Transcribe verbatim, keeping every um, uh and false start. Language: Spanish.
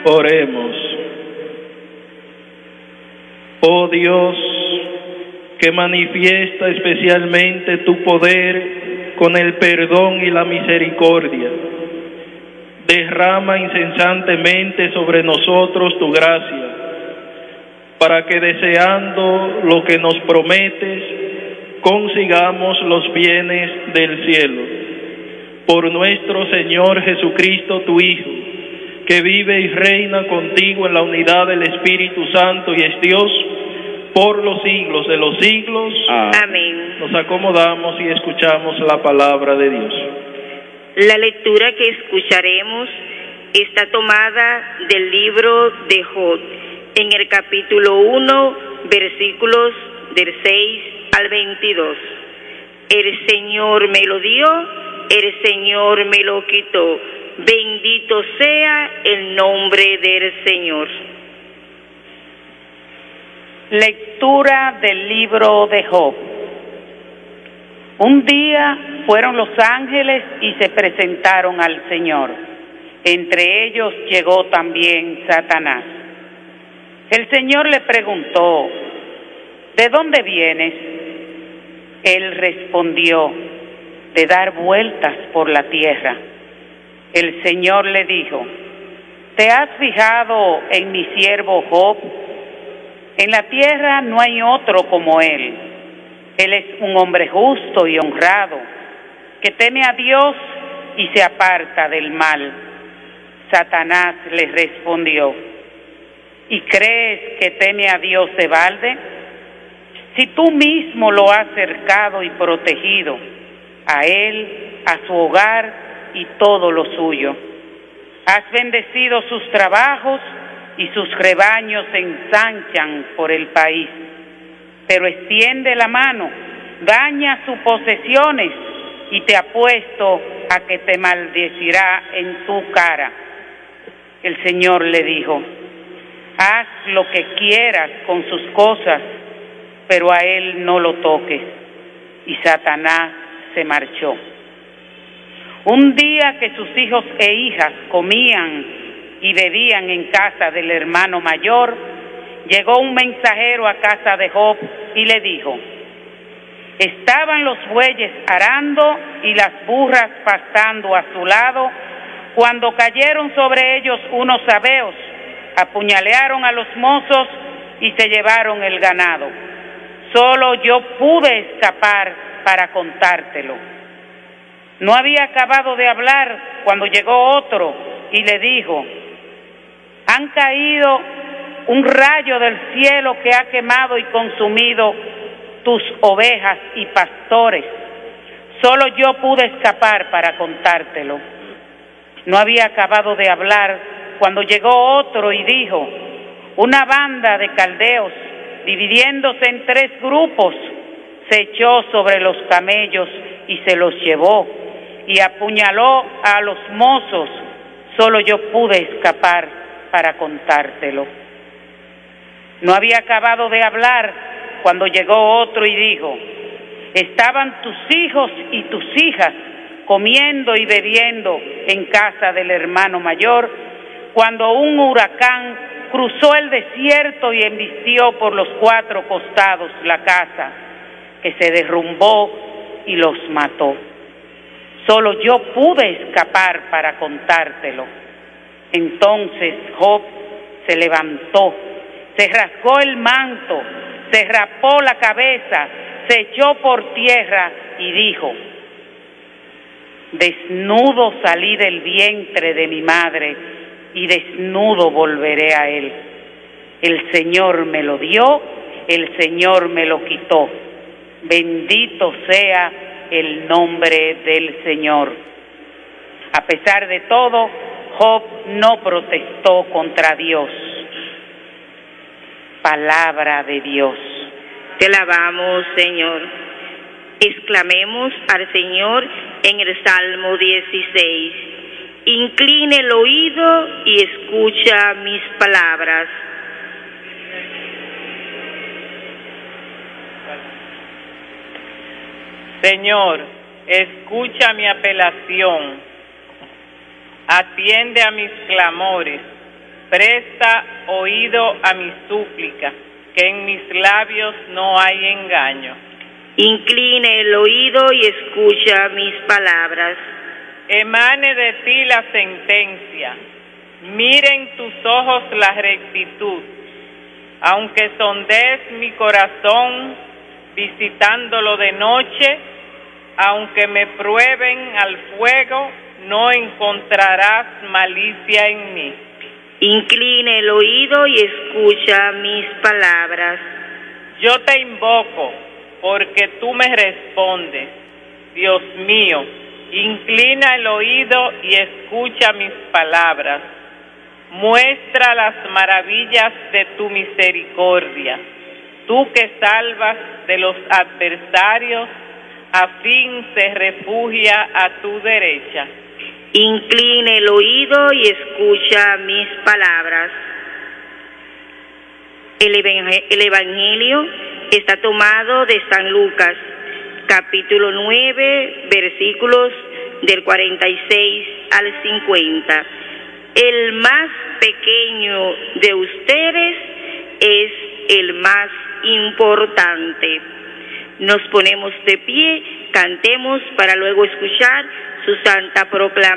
Oremos. Oh Dios, que manifiesta especialmente tu poder con el perdón y la misericordia, derrama incesantemente sobre nosotros tu gracia, para que deseando lo que nos prometes, consigamos los bienes del cielo. Por nuestro Señor Jesucristo, tu Hijo, que vive y reina contigo en la unidad del Espíritu Santo y es Dios por los siglos de los siglos. Amén. Nos acomodamos y escuchamos la palabra de Dios. La lectura que escucharemos está tomada del libro de Job, en el capítulo uno, versículos del seis al veintidós. El Señor me lo dio, el Señor me lo quitó. Bendito sea el nombre del Señor. Lectura del libro de Job. Un día fueron los ángeles y se presentaron al Señor. Entre ellos llegó también Satanás. El Señor le preguntó: ¿de dónde vienes? Él respondió: de dar vueltas por la tierra. El Señor le dijo: ¿te has fijado en mi siervo Job? En la tierra no hay otro como él. Él es un hombre justo y honrado, que teme a Dios y se aparta del mal. Satanás le respondió: ¿y crees que teme a Dios de balde? Si tú mismo lo has cercado y protegido, a él, a su hogar y todo lo suyo. Has bendecido sus trabajos y sus rebaños se ensanchan por el país. Pero extiende la mano, daña sus posesiones y te apuesto a que te maldecirá en tu cara. El Señor le dijo: haz lo que quieras con sus cosas, pero a él no lo toques. Y Satanás se marchó. Un día que sus hijos e hijas comían y bebían en casa del hermano mayor, llegó un mensajero a casa de Job y le dijo: estaban los bueyes arando y las burras pastando a su lado, cuando cayeron sobre ellos unos sabeos, apuñalearon a los mozos y se llevaron el ganado. Solo yo pude escapar para contártelo. No había acabado de hablar cuando llegó otro y le dijo: han caído un rayo del cielo que ha quemado y consumido tus ovejas y pastores. Solo yo pude escapar para contártelo. No había acabado de hablar cuando llegó otro y dijo: una banda de caldeos, dividiéndose en tres grupos, se echó sobre los camellos y se los llevó, y apuñaló a los mozos. Solo yo pude escapar para contártelo. No había acabado de hablar cuando llegó otro y dijo: estaban tus hijos y tus hijas comiendo y bebiendo en casa del hermano mayor, cuando un huracán cruzó el desierto y embistió por los cuatro costados la casa, que se derrumbó y los mató. Solo yo pude escapar para contártelo. Entonces Job se levantó, se rasgó el manto, se rapó la cabeza, se echó por tierra y dijo: desnudo salí del vientre de mi madre y desnudo volveré a él. El Señor me lo dio, el Señor me lo quitó. Bendito sea el nombre del Señor. A pesar de todo, Job no protestó contra Dios. Palabra de Dios. Te alabamos, Señor. Exclamemos al Señor en el Salmo dieciséis. Incline el oído y escucha mis palabras. Señor, escucha mi apelación, atiende a mis clamores, presta oído a mi súplica, que en mis labios no hay engaño. Incline el oído y escucha mis palabras. Emane de ti la sentencia, miren tus ojos la rectitud, aunque sondees mi corazón visitándolo de noche, aunque me prueben al fuego, no encontrarás malicia en mí. Incline el oído y escucha mis palabras. Yo te invoco, porque tú me respondes. Dios mío, inclina el oído y escucha mis palabras. Muestra las maravillas de tu misericordia, tú que salvas de los adversarios, a fin se refugia a tu derecha. Incline el oído y escucha mis palabras. El Evangelio está tomado de San Lucas, capítulo nueve, versículos del cuarenta y seis al cincuenta. El más pequeño de ustedes es el más importante. Nos ponemos de pie, cantemos para luego escuchar su santa proclamación.